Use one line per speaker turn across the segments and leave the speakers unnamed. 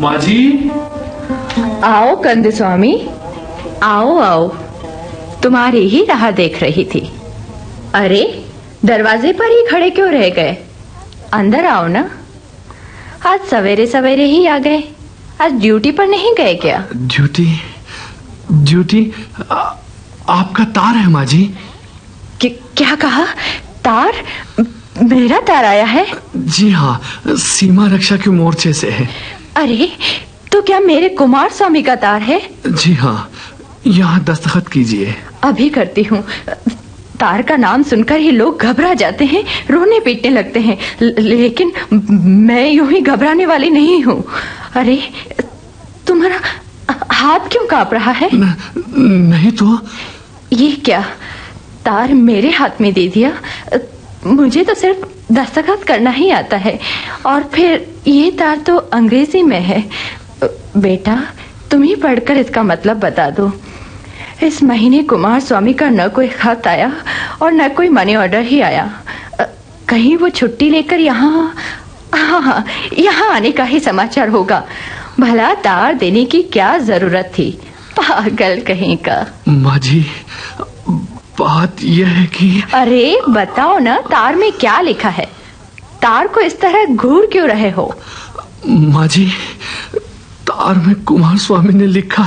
माँ जी।
आओ कंद स्वामी, आओ आओ, तुम्हारी ही राह देख रही थी। अरे दरवाजे पर ही खड़े क्यों रह गए? अंदर आओ ना। आज सवेरे सवेरे ही आ गए। आज ड्यूटी पर नहीं गए क्या?
ड्यूटी आपका तार है माँ जी।
क्या कहा? तार? मेरा तार आया है?
जी हाँ, सीमा रक्षा के मोर्चे से है।
अरे तो क्या मेरे कुमार स्वामी का तार है?
जी हाँ, यहाँ दस्तखत कीजिए।
अभी करती हूँ। तार का नाम सुनकर ही लोग घबरा जाते हैं, रोने पीटने लगते हैं, लेकिन मैं यूं ही घबराने वाली नहीं हूँ। अरे तुम्हारा हाथ क्यों कांप रहा है?
नहीं तो।
ये क्या, तार मेरे हाथ में दे दिया? मुझे तो सिर्फ दस्तखत करना ही आता है, और फिर ये तार तो अंग्रेजी में है। बेटा तुम ही पढ़कर इसका मतलब बता दो। इस महीने कुमार स्वामी का न कोई खत आया और न कोई मनी ऑर्डर ही आया। कहीं वो छुट्टी लेकर यहाँ यहाँ आने का ही समाचार होगा। भला तार देने की क्या जरूरत थी? पागल कहीं का।
माँ जी बात यह है कि...
अरे बताओ ना, तार में क्या लिखा है? तार को इस तरह घूर क्यों रहे हो?
माँ जी तार में कुमार स्वामी ने लिखा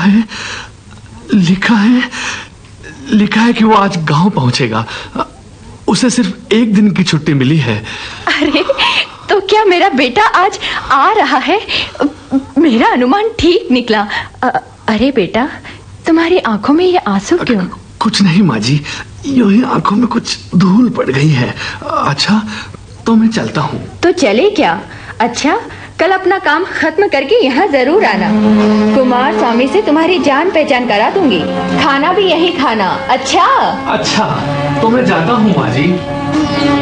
है कि वो आज गांव पहुंचेगा। उसे सिर्फ एक दिन की छुट्टी मिली है।
अरे तो क्या मेरा बेटा आज आ रहा है? मेरा अनुमान ठीक निकला। अरे बेटा तुम्हारी आंखों में ये आंसू क्यों?
कुछ नहीं माँ जी, यूं ही आंखों में कुछ धूल पड़ गई है। अच्छा तो मैं चलता हूँ।
तो चले क्या? अच्छा कल अपना काम खत्म करके यहाँ जरूर आना। कुमार स्वामी से तुम्हारी जान पहचान करा दूंगी। खाना भी यही खाना। अच्छा
तो मैं जाता हूँ माँ जी।